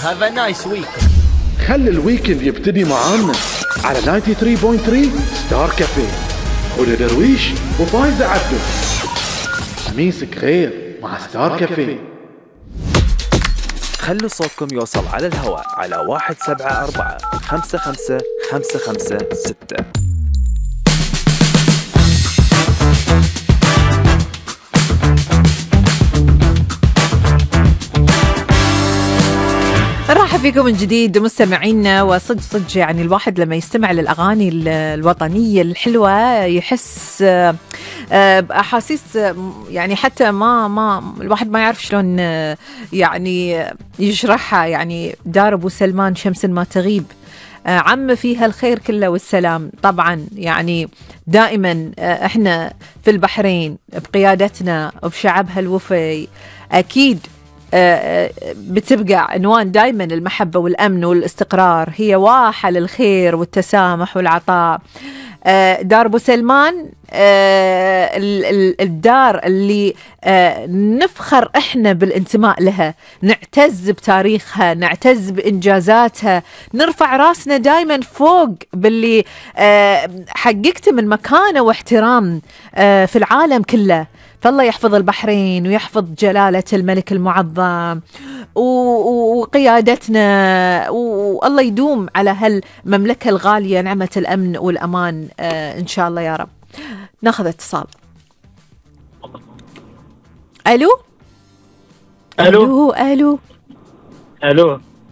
Have a nice week. خلي الويكند يبتدي معانا على 93.3 ستار كافيه. هدى درويش وفايزة عبده. خميسك خير مع ستار كافيه. خلوا صوتكم يوصل على الهواء على 174 55 55 6. نرحب فيكم من جديد مستمعينا. وصدق يعني الواحد لما يستمع للأغاني الوطنية الحلوة يحس بأحاسيس يعني حتى ما الواحد ما يعرف شلون يعني يشرحها. يعني دار أبو سلمان شمس ما تغيب، عم فيها الخير كله والسلام. طبعا يعني دائما احنا في البحرين بقيادتنا وبشعبها الوفي أكيد بتبقى عنوان دائما المحبة والأمن والاستقرار، هي واحة للخير والتسامح والعطاء. دار أبو سلمان الدار اللي نفخر إحنا بالانتماء لها، نعتز بتاريخها، نعتز بإنجازاتها، نرفع راسنا دائما فوق باللي حققته من مكانة واحترام في العالم كله. فالله يحفظ البحرين ويحفظ جلالة الملك المعظم وقيادتنا، والله يدوم على هالمملكة الغالية نعمة الأمن والأمان إن شاء الله يا رب. ناخذ اتصال. ألو الو ألو الو